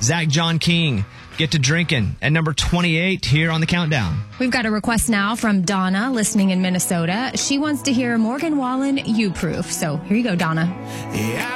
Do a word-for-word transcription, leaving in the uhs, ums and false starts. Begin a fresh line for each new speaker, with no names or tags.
Zach John King, Get to Drinking at number twenty-eight here on the countdown.
We've got a request now from Donna, listening in Minnesota. She wants to hear Morgan Wallen, You Proof. So here you go, Donna.
Yeah.